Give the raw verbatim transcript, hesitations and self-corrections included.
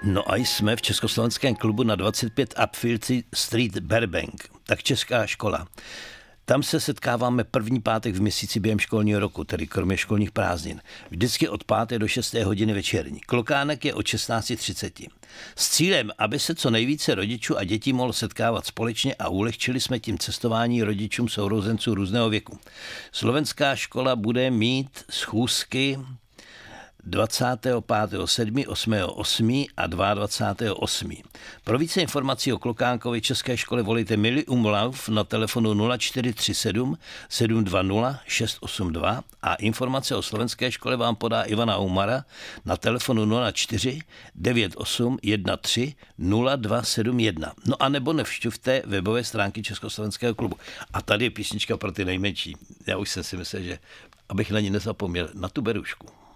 No a jsme v československém klubu na dvacet pět Upfield Street Burbank, tak česká škola. Tam se setkáváme první pátek v měsíci během školního roku, tedy kromě školních prázdnin. Vždycky od páté do šesté hodiny večerní. Klokánek je od šestnáct třicet. S cílem, aby se co nejvíce rodičů a dětí mohlo setkávat společně a ulehčili jsme tím cestování rodičům sourozenců různého věku. Slovenská škola bude mít schůzky dvacátého pátého sedmého osmého osmého a dvacátého druhého osmého Pro více informací o Klokánkovi české škole volejte Milý Umlauf na telefonu nula čtyři tři sedm sedm dva nula šest osm dva a informace o slovenské škole vám podá Ivana Umara na telefonu nula čtyři devět osm jedna tři nula dva sedm jedna. No a nebo nevšťuvte webové stránky Československého klubu. A tady je písnička pro ty nejmenší. Já už jsem si myslel, že abych na ní nezapomněl, na tu berušku.